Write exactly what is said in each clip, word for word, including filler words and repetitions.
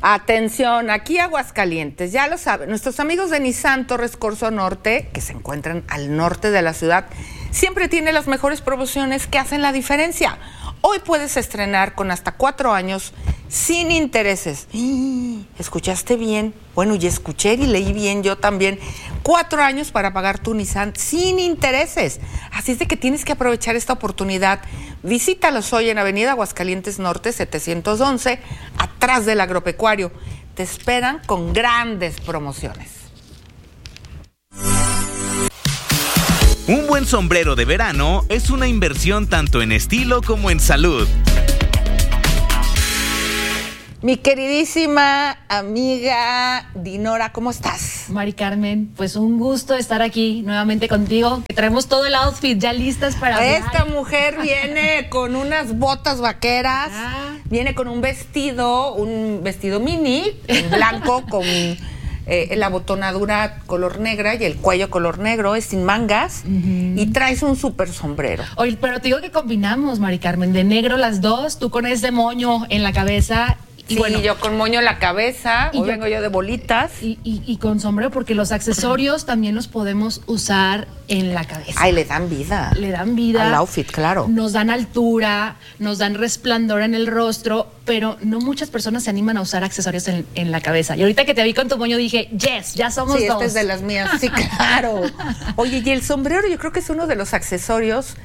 Atención, aquí Aguascalientes, ya lo saben, nuestros amigos de Nissan Torres Corso Norte, que se encuentran al norte de la ciudad, siempre tienen las mejores promociones que hacen la diferencia. Hoy puedes estrenar con hasta cuatro años sin intereses. ¿Escuchaste bien? Bueno, y escuché y leí bien yo también. Cuatro años para pagar tu Nissan sin intereses. Así es de que tienes que aprovechar esta oportunidad. Visítalos hoy en Avenida Aguascalientes Norte setecientos once, atrás del agropecuario. Te esperan con grandes promociones. Un buen sombrero de verano es una inversión tanto en estilo como en salud. Mi queridísima amiga Dinora, ¿cómo estás? Mari Carmen, pues un gusto estar aquí nuevamente contigo. Traemos todo el outfit ya listas para hablar. Esta mujer viene con unas botas vaqueras, ah. viene con un vestido, un vestido mini, en blanco, con eh, la botonadura color negra y el cuello color negro, es sin mangas, uh-huh. y traes un súper sombrero. Oye, pero te digo que combinamos, Mari Carmen, de negro las dos, tú con ese moño en la cabeza. Y sí, bueno, yo con moño en la cabeza, hoy yo, vengo yo de bolitas. Y, y, y con sombrero, porque los accesorios también los podemos usar en la cabeza. Ay, le dan vida. Le dan vida. Al outfit, claro. Nos dan altura, nos dan resplandor en el rostro, pero no muchas personas se animan a usar accesorios en, en la cabeza. Y ahorita que te vi con tu moño dije, yes, ya somos sí, dos. Sí, esta es de las mías, sí, claro. Oye, y el sombrero yo creo que es uno de los accesorios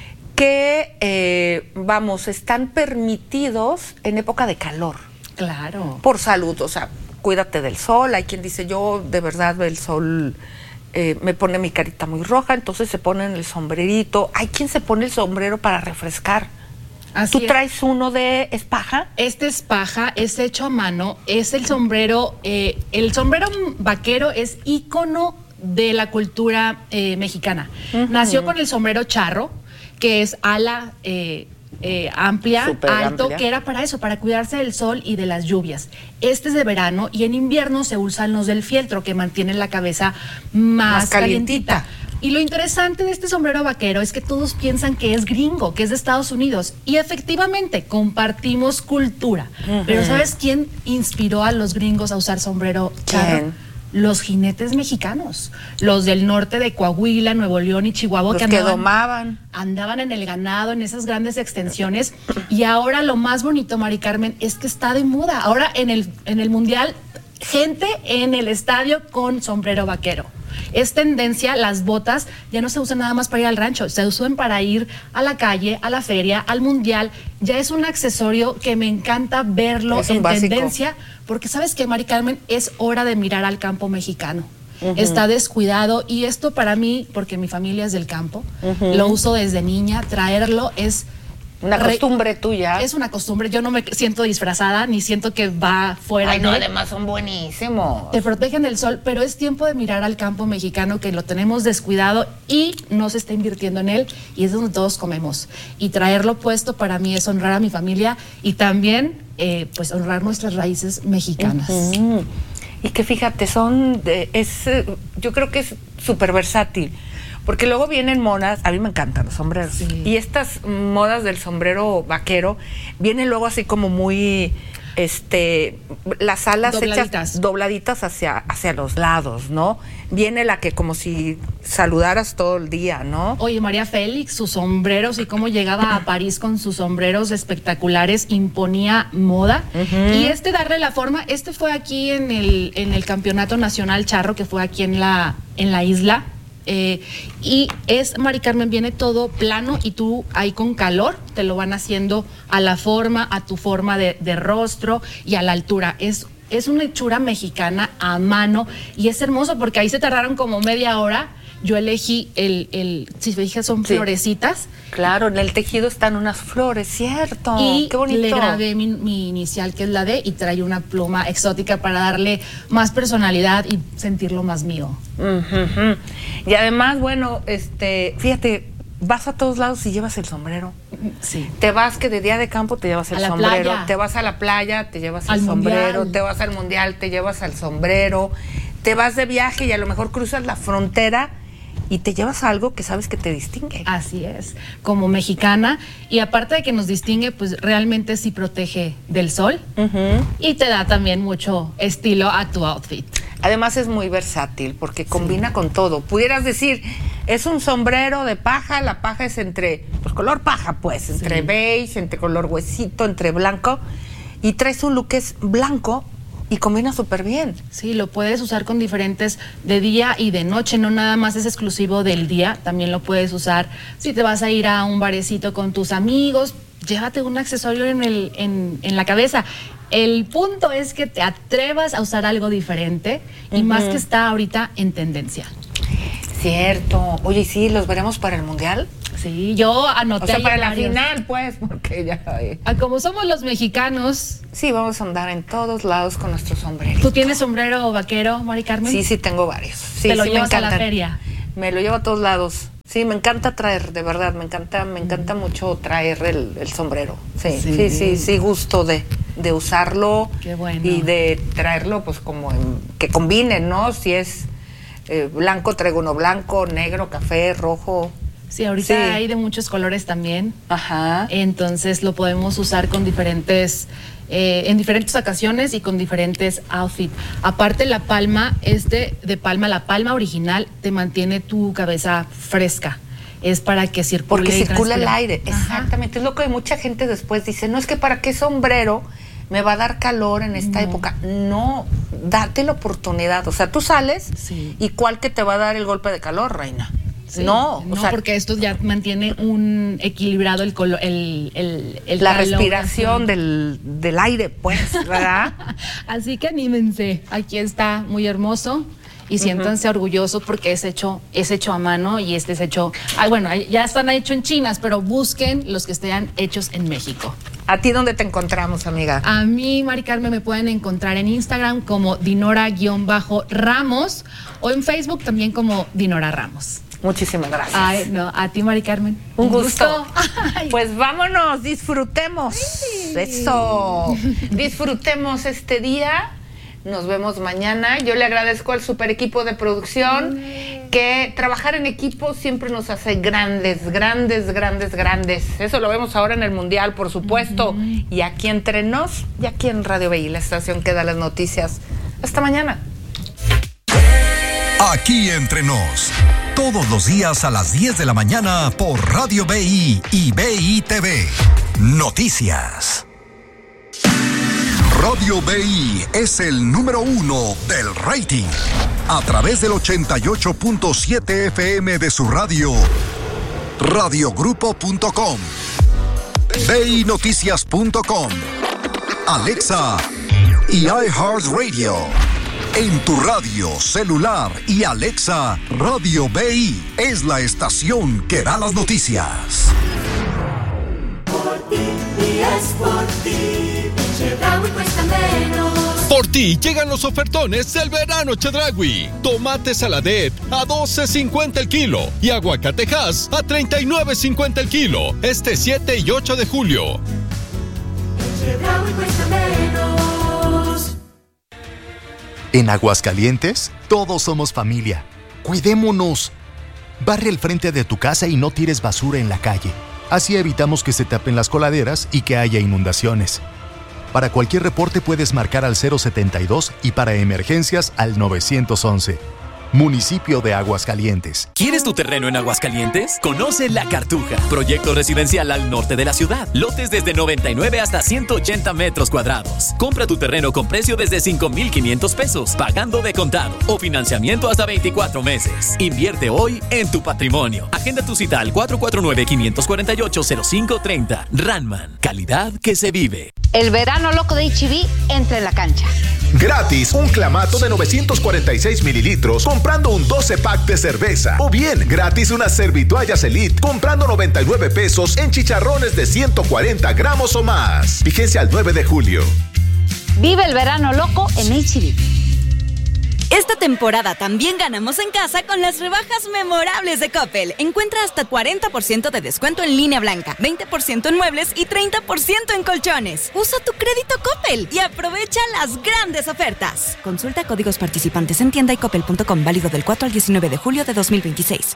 que, eh, vamos, están permitidos en época de calor. Claro. Por salud, o sea, cuídate del sol. Hay quien dice, yo de verdad el sol eh, me pone mi carita muy roja, entonces se ponen el sombrerito. Hay quien se pone el sombrero para refrescar. Así ¿Tú es. traes uno de es paja? Este es paja, es hecho a mano, es el sombrero, eh, el sombrero vaquero es ícono de la cultura eh, mexicana. Uh-huh. Nació con el sombrero charro, que es ala eh, Eh, amplia, Super alto, amplia. que era para eso, para cuidarse del sol y de las lluvias. Este es de verano y en invierno se usan los del fieltro, que mantienen la cabeza más, más calientita. calientita. Y lo interesante de este sombrero vaquero es que todos piensan que es gringo, que es de Estados Unidos. Y efectivamente, compartimos cultura. Uh-huh. Pero ¿sabes quién inspiró a los gringos a usar sombrero charro? ¿Quién? Los jinetes mexicanos, los del norte de Coahuila, Nuevo León y Chihuahua, los que, que andaban, domaban. andaban en el ganado, en esas grandes extensiones. Y ahora lo más bonito, Mari Carmen, es que está de moda. Ahora en el, en el Mundial, gente en el estadio con sombrero vaquero. Es tendencia, las botas ya no se usan nada más para ir al rancho, se usan para ir a la calle, a la feria, al mundial. Ya es un accesorio que me encanta verlo en básico. Tendencia, porque sabes que, Mari Carmen, es hora de mirar al campo mexicano. Uh-huh. Está descuidado y esto para mí, porque mi familia es del campo, uh-huh. lo uso desde niña, traerlo es... Una costumbre tuya. Es una costumbre, yo no me siento disfrazada, ni siento que va fuera. Ay, no, de... además son buenísimos. Te protegen del sol, pero es tiempo de mirar al campo mexicano, que lo tenemos descuidado y no se está invirtiendo en él, y es donde todos comemos. Y traerlo puesto para mí es honrar a mi familia y también eh, pues honrar nuestras raíces mexicanas. Uh-huh. Y que fíjate, son, de, es, yo creo que es súper versátil. Porque luego vienen modas, a mí me encantan los sombreros, sí. y estas modas del sombrero vaquero vienen luego así como muy, este, las alas dobladitas. hechas dobladitas hacia, hacia los lados, ¿no? Viene la que como si saludaras todo el día, ¿no? Oye, María Félix, sus sombreros y cómo llegaba a París con sus sombreros espectaculares, imponía moda. Uh-huh. Y este darle la forma, este fue aquí en el, en el Campeonato Nacional Charro, que fue aquí en la, en la isla. Eh, y es, Mari Carmen, viene todo plano y tú ahí con calor te lo van haciendo a la forma, a tu forma de, de rostro y a la altura. Es, es una hechura mexicana a mano y es hermoso porque ahí se tardaron como media hora. Yo elegí el, el si te fijas, son sí. florecitas. Claro, en el tejido están unas flores, ¿cierto? Y qué bonito. Le grabé mi, mi inicial, que es la D, y trae una pluma exótica para darle más personalidad y sentirlo más mío. Uh-huh. Y además, bueno, este, fíjate, vas a todos lados y llevas el sombrero. Sí. Te vas que de día de campo te llevas el sombrero. Playa. Te vas a la playa, te llevas al el sombrero. mundial. Te vas al mundial, te llevas el sombrero. Te vas de viaje y a lo mejor cruzas la frontera y te llevas algo que sabes que te distingue. Así es, como mexicana, y aparte de que nos distingue, pues realmente sí protege del sol uh-huh. y te da también mucho estilo a tu outfit. Además es muy versátil porque combina sí. con todo. Pudieras decir, es un sombrero de paja, la paja es entre, pues color paja pues, entre sí. beige, entre color huesito, entre blanco, y traes un look que es blanco, y combina súper bien. Sí, lo puedes usar con diferentes de día y de noche, no nada más es exclusivo del día, también lo puedes usar si te vas a ir a un barecito con tus amigos, llévate un accesorio en, el, en, en la cabeza. El punto es que te atrevas a usar algo diferente y uh-huh. más que está ahorita en tendencia. Cierto. Oye, sí, ¿los veremos para el Mundial? Sí, yo anoté. O sea, para la varios. final, pues, porque ya... Eh. Como somos los mexicanos... Sí, vamos a andar en todos lados con nuestros sombreros. ¿Tú tienes sombrero vaquero, Mari Carmen? Sí, sí, tengo varios. Sí, ¿Te lo sí, llevas me a la feria? Me lo llevo a todos lados. Sí, me encanta traer, de verdad, me encanta, me encanta mm. mucho traer el, el sombrero. Sí, sí, sí, sí, sí gusto de, de usarlo. Qué bueno. Y de traerlo, pues, como en, que combine, ¿no? Si es eh, blanco, traigo uno blanco, negro, café, rojo. Sí, ahorita sí. hay de muchos colores también. Ajá. Entonces lo podemos usar con diferentes, eh, en diferentes ocasiones y con diferentes outfits. Aparte la palma, este de palma, la palma original te mantiene tu cabeza fresca. Es para que circule. Porque circula el transpire. aire, Ajá. exactamente. Es lo que mucha gente después dice, no es que para qué sombrero me va a dar calor en esta no. época. No, date la oportunidad. O sea, tú sales sí. y ¿cuál que te va a dar el golpe de calor, reina? Sí, no, no o sea, porque esto ya mantiene un equilibrado el color, el, el, el la calor, respiración del, del aire, pues, ¿verdad? Así que anímense, aquí está muy hermoso y siéntanse uh-huh. orgullosos porque es hecho, es hecho a mano y este es hecho, ah, bueno, ya están hechos en China, pero busquen los que estén hechos en México. ¿A ti dónde te encontramos, amiga? A mí, Mari Carmen, me pueden encontrar en Instagram como Dinora-Ramos o en Facebook también como Dinora Ramos. Muchísimas gracias. Ay, no, a ti, Mari Carmen. Un, Un gusto. gusto. Pues vámonos, disfrutemos. Sí. Eso. Disfrutemos este día. Nos vemos mañana. Yo le agradezco al super equipo de producción mm. que trabajar en equipo siempre nos hace grandes, grandes, grandes, grandes. Eso lo vemos ahora en el Mundial, por supuesto. Mm-hmm. Y aquí entre nos, y aquí en Radio B I, la estación que da las noticias. Hasta mañana. Aquí entre nos. Todos los días a las diez de la mañana por Radio B I y B I T V. Noticias. Radio B I es el número uno del rating. A través del ochenta y ocho punto siete F M de su radio, radiogrupo punto com, B I Noticias punto com, Alexa y iHeartRadio. En tu radio, celular y Alexa, Radio B I es la estación que da las noticias. Por ti, y es por ti, Chedraui cuesta menos. Por ti llegan los ofertones del verano Chedraui. Tomate saladet a doce cincuenta el kilo y aguacatejas a treinta y nueve cincuenta el kilo. Este siete y ocho de julio. Chedraui cuesta menos. En Aguascalientes, todos somos familia. Cuidémonos. Barre el frente de tu casa y no tires basura en la calle. Así evitamos que se tapen las coladeras y que haya inundaciones. Para cualquier reporte puedes marcar al cero setenta y dos y para emergencias al nueve once. Municipio de Aguascalientes. ¿Quieres tu terreno en Aguascalientes? Conoce La Cartuja, proyecto residencial al norte de la ciudad. Lotes desde noventa y nueve hasta ciento ochenta metros cuadrados. Compra tu terreno con precio desde cinco mil quinientos pesos, pagando de contado o financiamiento hasta veinticuatro meses. Invierte hoy en tu patrimonio. Agenda tu cita al cuatro cuatro nueve, cinco cuatro ocho, cero cinco tres cero. Ranman, calidad que se vive. El verano loco de H E B entra en la cancha. Gratis, un clamato de novecientos cuarenta y seis mililitros comprando un doce pack de cerveza. O bien, gratis unas servitoallas Elite comprando noventa y nueve pesos en chicharrones de ciento cuarenta gramos o más. Vigencia al nueve de julio. Vive el verano loco en H E B. Esta temporada también ganamos en casa con las rebajas memorables de Coppel. Encuentra hasta cuarenta por ciento de descuento en línea blanca, veinte por ciento en muebles y treinta por ciento en colchones. Usa tu crédito Coppel y aprovecha las grandes ofertas. Consulta códigos participantes en tienda y coppel punto com, válido del cuatro al diecinueve de julio de dos mil veintiséis.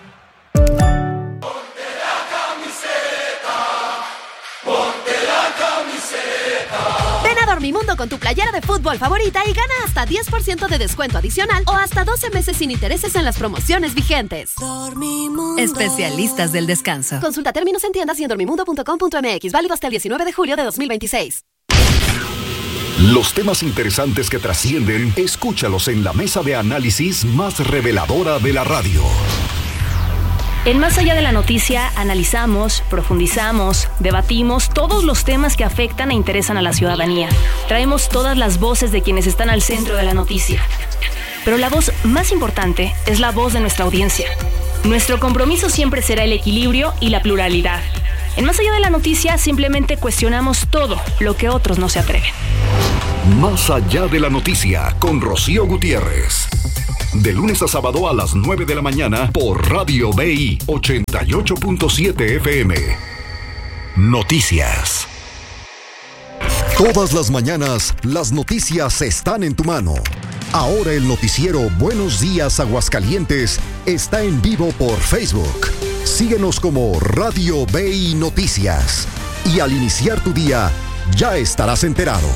Ven a Dormimundo con tu playera de fútbol favorita y gana hasta diez por ciento de descuento adicional o hasta doce meses sin intereses en las promociones vigentes. Dormimundo. Especialistas del descanso. Consulta términos en tiendas y en dormimundo punto com punto m x, válido hasta el diecinueve de julio de dos mil veintiséis. Los temas interesantes que trascienden, escúchalos en la mesa de análisis más reveladora de la radio. En Más Allá de la Noticia analizamos, profundizamos, debatimos todos los temas que afectan e interesan a la ciudadanía. Traemos todas las voces de quienes están al centro de la noticia. Pero la voz más importante es la voz de nuestra audiencia. Nuestro compromiso siempre será el equilibrio y la pluralidad. En Más Allá de la Noticia simplemente cuestionamos todo lo que otros no se atreven. Más Allá de la Noticia con Rocío Gutiérrez. De lunes a sábado a las nueve de la mañana por Radio B I ochenta y ocho punto siete F M. Noticias. Todas las mañanas, las noticias están en tu mano. Ahora el noticiero Buenos Días Aguascalientes está en vivo por Facebook. Síguenos como Radio B I Noticias. Y al iniciar tu día, ya estarás enterado.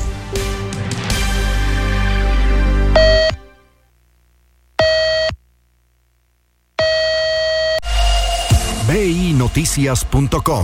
B I noticias punto com.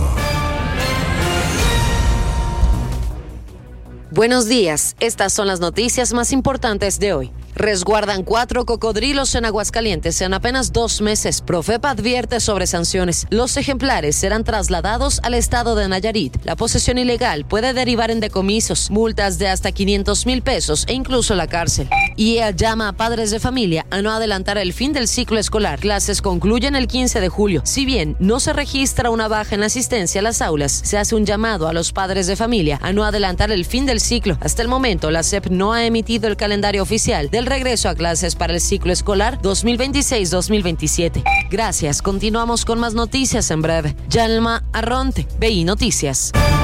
Buenos días, estas son las noticias más importantes de hoy. Resguardan cuatro cocodrilos en Aguascalientes en apenas dos meses. Profepa advierte sobre sanciones. Los ejemplares serán trasladados al estado de Nayarit. La posesión ilegal puede derivar en decomisos, multas de hasta quinientos mil pesos e incluso la cárcel. I E A llama a padres de familia a no adelantar el fin del ciclo escolar. Clases concluyen el quince de julio. Si bien no se registra una baja en la asistencia a las aulas, se hace un llamado a los padres de familia a no adelantar el fin del ciclo. Hasta el momento, la S E P no ha emitido el calendario oficial del regreso a clases para el ciclo escolar dos mil veintiséis dos mil veintisiete. Gracias, continuamos con más noticias en breve. Yalma Arronte, B I Noticias.